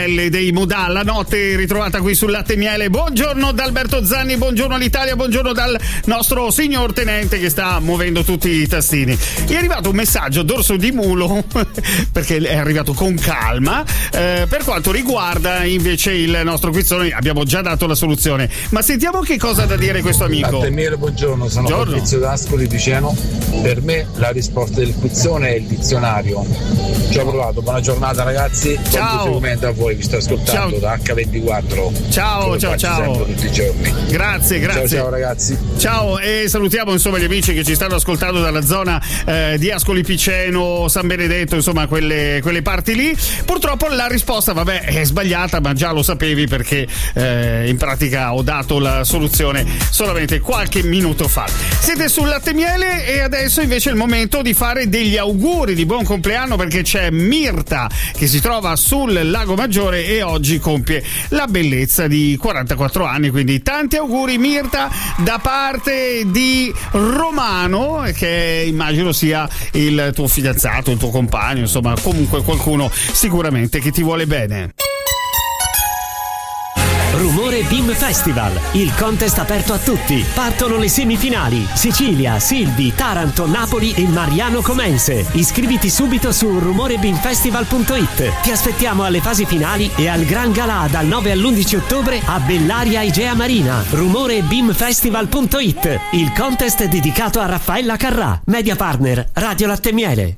miele dei Modà, la notte ritrovata qui sul Latte e Miele. Buongiorno da Alberto Zanni, buongiorno all'Italia, buongiorno dal nostro signor tenente che sta muovendo tutti i tastini. È arrivato un messaggio dorso di mulo perché è arrivato con calma, per quanto riguarda invece il nostro quizzone. Abbiamo già dato la soluzione, ma sentiamo che cosa ha da dire questo amico. Latte e Miele, buongiorno, sono Fabrizio d'Ascoli di Ceno. Per me la risposta del quizzone è il dizionario. Ci ho provato, buona giornata ragazzi. Ciao. A voi, vi sto ascoltando. Ciao. Da H24. Ciao. Tutti i giorni. Grazie. Ciao ragazzi. Ciao, e salutiamo insomma gli amici che ci stanno ascoltando dalla zona di Ascoli Piceno, San Benedetto, insomma quelle parti lì. Purtroppo la risposta è sbagliata, ma già lo sapevi perché in pratica ho dato la soluzione solamente qualche minuto fa. Siete sul Latte e Miele e adesso invece è il momento di fare degli auguri di buon compleanno, perché c'è Mirta che si trova sul Lago Maggiore e oggi compie la bellezza di 44 anni, quindi tanti auguri Mirta da parte di Romano, che immagino sia il tuo fidanzato, il tuo compagno, insomma comunque qualcuno sicuramente che ti vuole bene. Rumore BIM Festival, il contest aperto a tutti. Partono le semifinali: Sicilia, Silvi, Taranto, Napoli e Mariano Comense. Iscriviti subito su rumorebimfestival.it. Ti aspettiamo alle fasi finali e al Gran Galà dal 9 all'11 ottobre a Bellaria Igea Marina. Rumorebimfestival.it, il contest dedicato a Raffaella Carrà, media partner Radio Latte e Miele.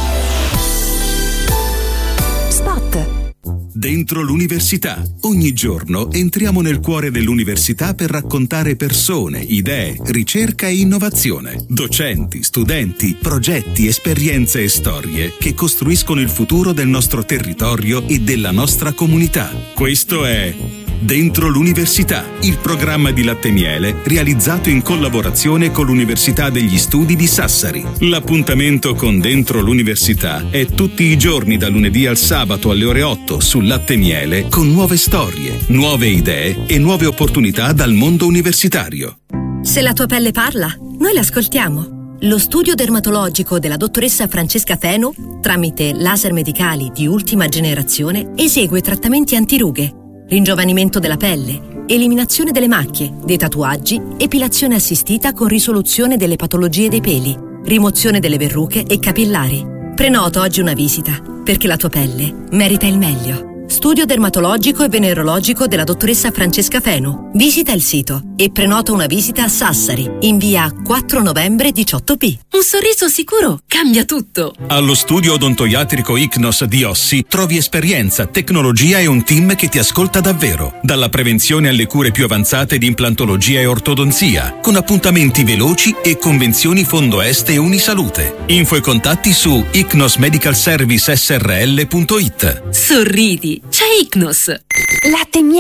Spot. Dentro l'università. Ogni giorno entriamo nel cuore dell'università per raccontare persone, idee, ricerca e innovazione. Docenti, studenti, progetti, esperienze e storie che costruiscono il futuro del nostro territorio e della nostra comunità. Questo è Dentro l'università, il programma di Latte e Miele realizzato in collaborazione con l'Università degli Studi di Sassari. L'appuntamento con Dentro l'università è tutti i giorni da lunedì al sabato alle ore 8 su Latte e Miele, con nuove storie, nuove idee e nuove opportunità dal mondo universitario. Se la tua pelle parla, noi l'ascoltiamo. Lo studio dermatologico della dottoressa Francesca Feno, tramite laser medicali di ultima generazione, esegue trattamenti antirughe, ringiovanimento della pelle, eliminazione delle macchie, dei tatuaggi, epilazione assistita con risoluzione delle patologie dei peli, rimozione delle verruche e capillari. Prenota oggi una visita, perché la tua pelle merita il meglio. Studio dermatologico e venerologico della dottoressa Francesca Feno. Visita il sito e prenota una visita a Sassari, in via 4 novembre 18B. Un sorriso sicuro cambia tutto. Allo studio odontoiatrico Icnos di Ossi trovi esperienza, tecnologia e un team che ti ascolta davvero. Dalla prevenzione alle cure più avanzate di implantologia e ortodonzia, con appuntamenti veloci e convenzioni Fondo Est e Unisalute. Info e contatti su icnosmedicalservicesrl.it. Sorridi, c'è Icnos. Latte e Miele.